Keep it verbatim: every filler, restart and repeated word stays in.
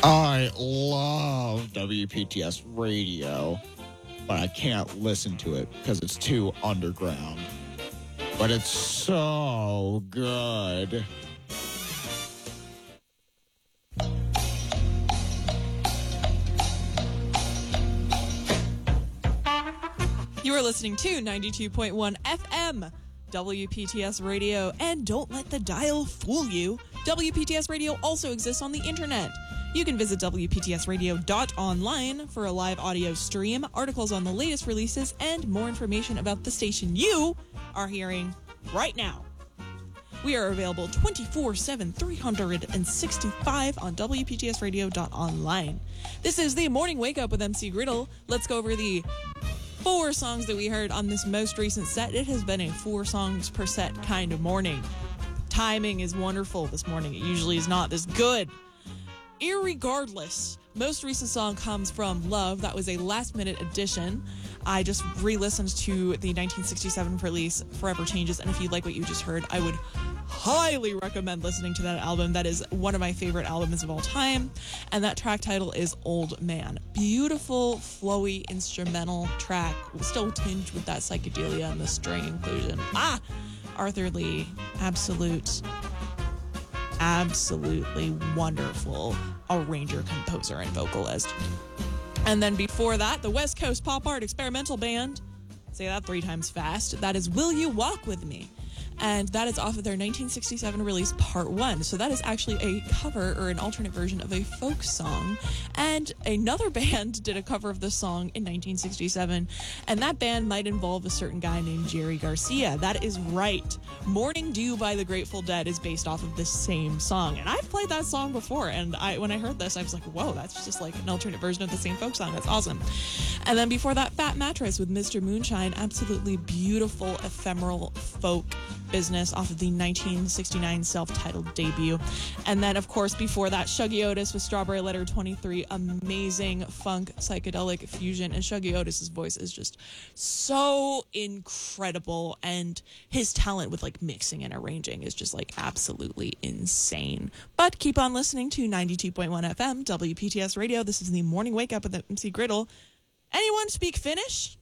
I love W P T S radio, but I can't listen to it because it's too underground. But it's so good. You are listening to ninety-two point one F M, W P T S Radio, and don't let the dial fool you. W P T S Radio also exists on the internet. You can visit W P T S radio dot online for a live audio stream, articles on the latest releases, and more information about the station you are hearing right now. We are available twenty-four seven, three hundred sixty-five on W P T S radio dot online. This is the Morning Wake Up with M C Griddle. Let's go over the four songs that we heard on this most recent set. It has been a four songs per set kind of morning. Timing is wonderful this morning. It usually is not this good. Irregardless, most recent song comes from Love. That was a last minute addition. I just re-listened to the nineteen sixty-seven release Forever Changes, and if you like what you just heard, I would highly recommend listening to that album. That is one of my favorite albums of all time, and that track title is Old Man. Beautiful, flowy, instrumental track, still tinged with that psychedelia and the string inclusion. Ah! Arthur Lee, absolute, absolutely wonderful arranger, composer, and vocalist. And then before that, the West Coast pop art experimental band, say that three times fast, that is Will You Walk With Me? And that is off of their nineteen sixty-seven release, Part one. So that is actually a cover or an alternate version of a folk song. And another band did a cover of this song in nineteen sixty-seven. And that band might involve a certain guy named Jerry Garcia. That is right. Morning Dew by the Grateful Dead is based off of this same song. And I've played that song before. And I, when I heard this, I was like, whoa, that's just like an alternate version of the same folk song. That's awesome. And then before that, Fat Mattress with Mister Moonshine. Absolutely beautiful, ephemeral folk business off of the nineteen sixty-nine self-titled debut. And then, of course, before that, Shuggy Otis with Strawberry Letter twenty-three. Amazing funk psychedelic fusion. And Shuggy Otis's voice is just so incredible. And his talent with like mixing and arranging is just like absolutely insane. But keep on listening to ninety-two point one F M, W P T S Radio. This is the Morning Wake Up with M C Griddle. Anyone speak Finnish?